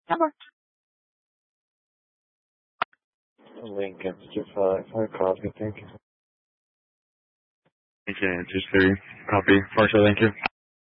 Number. Lincoln 25. I copy. Thank you. Lincoln 23. Copy. Partial, thank you.